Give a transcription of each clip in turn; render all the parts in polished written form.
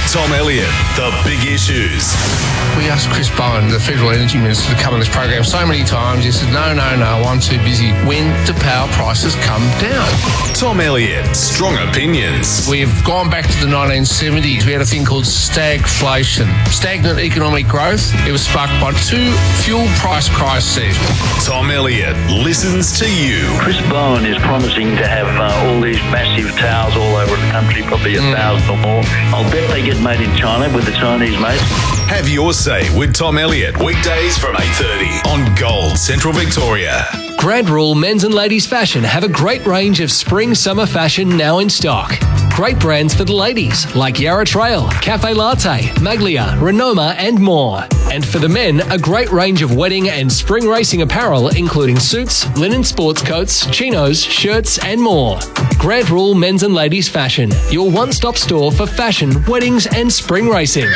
Tom Elliott, The Big Issues. We asked Chris Bowen, the Federal Energy Minister, to come on this program so many times. He said, no, I'm too busy. When do power prices come down? Tom Elliott, Strong Opinions. We've gone back to the 1970s. We had a thing called stagflation, stagnant economic growth. It was sparked by two fuel price crises. Tom Elliott listens to you. Chris Bowen is promising to have all these massive towers all over the country, probably 1,000 or more. I'll bet they get made in China with the Chinese mates. Have your say with Tom Elliott, weekdays from 8:30 on Gold Central Victoria. Grant Rule Men's and Ladies Fashion have a great range of spring-summer fashion now in stock. Great brands for the ladies like Yarra Trail, Cafe Latte, Maglia, Renoma and more. And for the men, a great range of wedding and spring racing apparel including suits, linen sports coats, chinos, shirts and more. Grant Rule Men's and Ladies Fashion, your one-stop store for fashion, weddings and spring racing.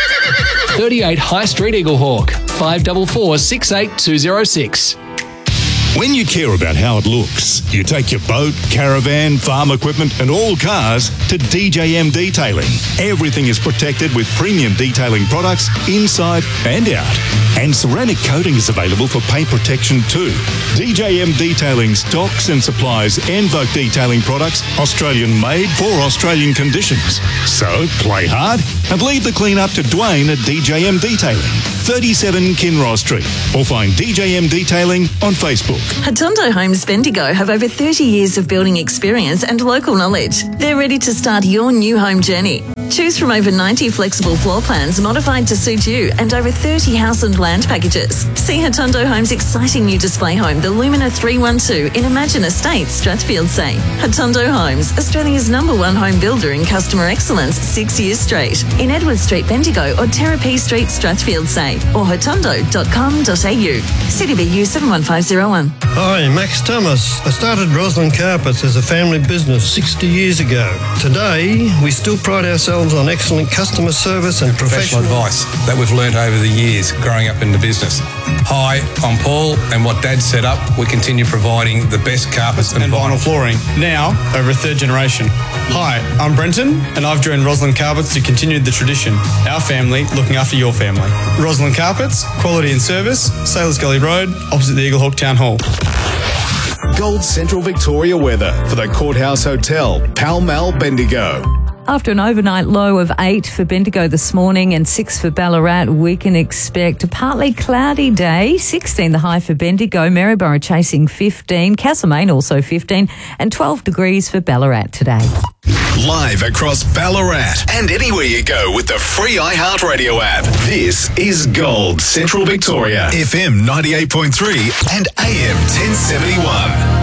38 High Street Eaglehawk, 544 68206. When you care about how it looks, you take your boat, caravan, farm equipment and all cars to DJM Detailing. Everything is protected with premium detailing products inside and out. And ceramic coating is available for paint protection too. DJM Detailing stocks and supplies Envoke detailing products, Australian made for Australian conditions. So play hard and leave the clean up to Dwayne at DJM Detailing, 37 Kinross Street, or find DJM Detailing on Facebook. Hatondo Homes Bendigo have over 30 years of building experience and local knowledge. They're ready to start your new home journey. Choose from over 90 flexible floor plans modified to suit you and over 30 house and land packages. See Hatondo Homes' exciting new display home, the Lumina 312 in Imagine Estates, Strathfield Say. Hatondo Homes, Australia's #1 home builder in customer excellence 6 years straight. In Edward Street, Bendigo or Terrapee Street, Strathfield Say or hatondo.com.au. CDBU 71501. Hi, Max Thomas. I started Roslyn Carpets as a family business 60 years ago. Today, we still pride ourselves on excellent customer service and professional advice that we've learnt over the years growing up in the business. Hi, I'm Paul, and what Dad set up, we continue providing the best carpets and vinyl flooring, now over a third generation. Hi, I'm Brenton, and I've joined Roslyn Carpets to continue the tradition. Our family looking after your family. Roslyn Carpets, quality and service, Sailors Gully Road, opposite the Eaglehawk Town Hall. Gold Central Victoria weather for the Courthouse Hotel, Pall Mall, Bendigo. After an overnight low of 8 for Bendigo this morning and 6 for Ballarat, we can expect a partly cloudy day. 16 the high for Bendigo, Maryborough chasing 15, Castlemaine also 15 and 12 degrees for Ballarat today. Live across Ballarat and anywhere you go with the free iHeartRadio app. This is Gold Central Victoria, FM 98.3 and AM 1071.